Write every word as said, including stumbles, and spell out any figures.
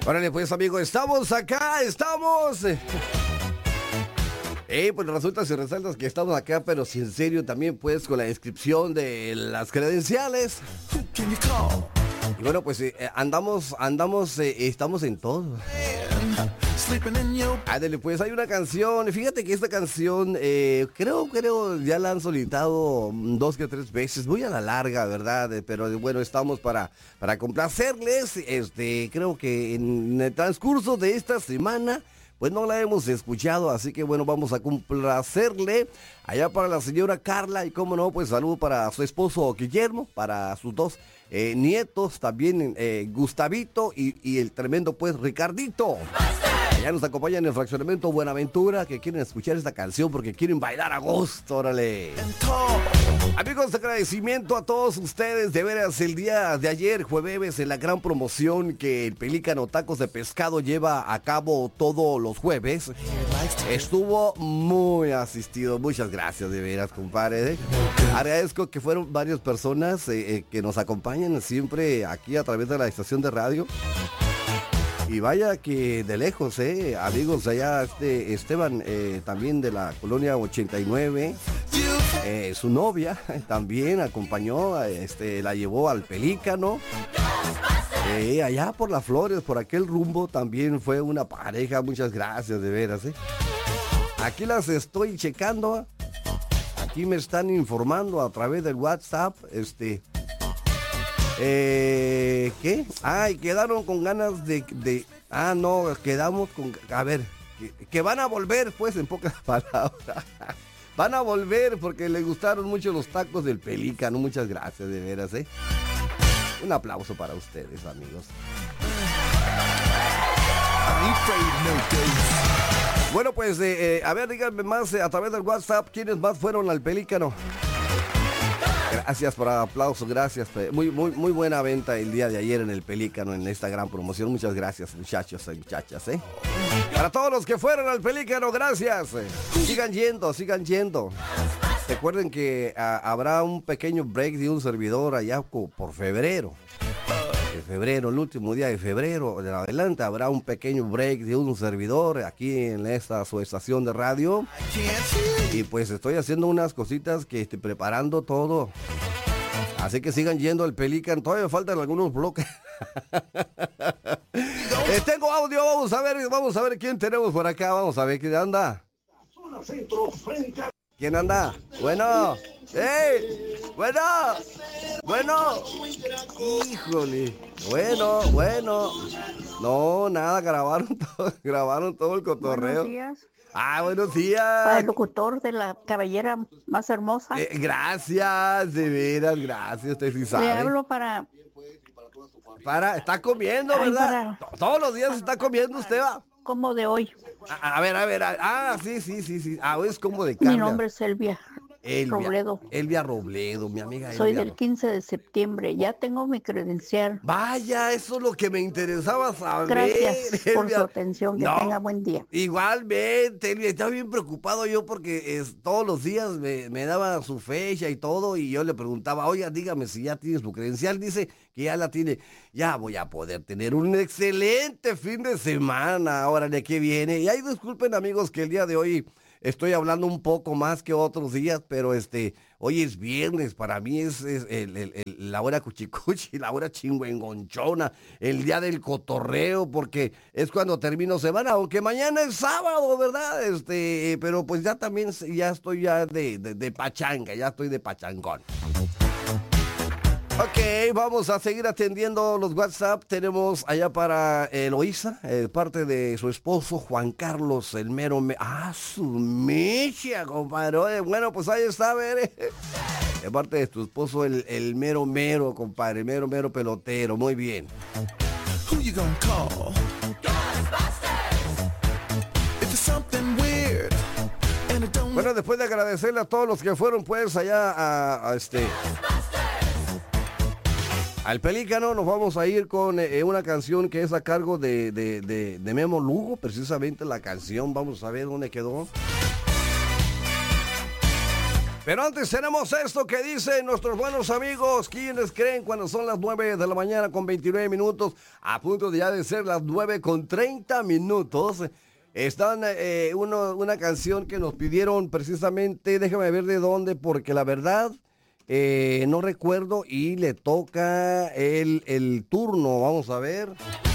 Órale pues, amigo, estamos acá, estamos. Eh, pues resulta y resaltas que estamos acá, pero si en serio también pues con la descripción de las credenciales. Y bueno, pues eh, andamos, andamos, eh, estamos en todo. Ándale, pues hay una canción, fíjate que esta canción, eh, creo, creo, ya la han solicitado dos que tres veces, muy a la larga, ¿verdad? Eh, pero bueno, estamos para, para complacerles, este, creo que en el transcurso de esta semana, pues no la hemos escuchado, así que bueno, vamos a complacerle allá para la señora Carla y cómo no, pues saludo para su esposo Guillermo, para sus dos eh, nietos, también eh, Gustavito y, y el tremendo pues Ricardito. Ya nos acompañan en el fraccionamiento Buenaventura, que quieren escuchar esta canción porque quieren bailar a gusto, órale. Amigos, agradecimiento a todos ustedes, de veras, el día de ayer, jueves, en la gran promoción que el Pelícano Tacos de Pescado lleva a cabo todos los jueves, estuvo muy asistido, muchas gracias, de veras, compadre. Agradezco que fueron varias personas eh, eh, que nos acompañan siempre aquí a través de la estación de radio. Y vaya que de lejos, eh, amigos, allá este Esteban, eh, también de la colonia ochenta y nueve, eh, su novia también acompañó, este, la llevó al Pelícano, eh, allá por las Flores, por aquel rumbo también fue una pareja, muchas gracias, de veras, eh. Aquí las estoy checando, aquí me están informando a través del WhatsApp, este... Eh, ¿qué? Ay, quedaron con ganas de, de... Ah, no, quedamos con... A ver, que, que van a volver, pues, en pocas palabras. Van a volver porque les gustaron mucho los tacos del Pelícano. Muchas gracias, de veras, ¿eh? Un aplauso para ustedes, amigos. Bueno, pues, eh, eh, a ver, díganme más eh, a través del WhatsApp, ¿quiénes más fueron al Pelícano? Gracias por el aplauso, gracias. Muy, muy, muy buena venta el día de ayer en el Pelícano, en esta gran promoción. Muchas gracias, muchachos y muchachas, ¿eh? Para todos los que fueron al Pelícano, gracias. Sigan yendo, sigan yendo. Recuerden que a, habrá un pequeño break de un servidor allá por febrero. En febrero, el último día de febrero, de adelante, habrá un pequeño break de un servidor aquí en esta su estación de radio. Y pues estoy haciendo unas cositas que estoy preparando todo. Así que sigan yendo al Pelícano. Todavía faltan algunos bloques. eh, tengo audio, vamos a ver, vamos a ver quién tenemos por acá. Vamos a ver quién anda. ¿Quién anda? Bueno. ¡Hey! Bueno. Bueno. Híjole. Bueno, bueno. No, nada, grabaron todo, grabaron todo el cotorreo. Buenos días. Ah, buenos días. Para el locutor de la cabellera más hermosa. Eh, gracias, de veras, gracias, usted sí sabe. Le hablo para... Para, está comiendo, ¿verdad? Ay, para... Todos los días está comiendo usted, va. Como de hoy. A, a ver, a ver, a, ah, sí, sí, sí, sí. Ah, es como de carne. Mi nombre es Elvia. Elvia Robledo. Elvia Robledo, mi amiga Elvia. Soy del quince de septiembre, ya tengo mi credencial. Vaya, eso es lo que me interesaba saber. Gracias Elvia. por su atención, que no, tenga buen día. Igualmente, Elvia, estaba bien preocupado yo porque es, todos los días me, me daba su fecha y todo y yo le preguntaba, oiga, dígame si ya tiene su credencial, dice que ya la tiene. Ya voy a poder tener un excelente fin de semana, ahora de qué viene. Y ahí disculpen amigos que el día de hoy... Estoy hablando un poco más que otros días, pero este, hoy es viernes, para mí es, es el, el, el, la hora cuchicuchi, la hora chingüengonchona, el día del cotorreo, porque es cuando termino semana, aunque mañana es sábado, ¿verdad? Este, pero pues ya también, ya estoy ya de, de, de pachanga, ya estoy de pachangón. Ok, vamos a seguir atendiendo los WhatsApp. Tenemos allá para Eloísa, eh, parte de su esposo Juan Carlos, el mero... Me ah, su mecha, compadre. Bueno, pues ahí está, a ver. Eh. De parte de tu esposo, el, el mero mero, compadre, el mero mero pelotero. Muy bien. Who you gonna call? Bueno, después de agradecerle a todos los que fueron, pues, allá a, a este... Al Pelícano, nos vamos a ir con eh, una canción que es a cargo de, de, de, de Memo Lugo, precisamente la canción, vamos a ver dónde quedó. Pero antes tenemos esto que dicen nuestros buenos amigos, quienes creen cuando son las nueve de la mañana con veintinueve minutos, a punto de ya de ser las nueve con treinta minutos. Están eh, uno, una canción que nos pidieron precisamente, déjame ver de dónde, porque la verdad eh, no recuerdo y le toca el, el turno, vamos a ver.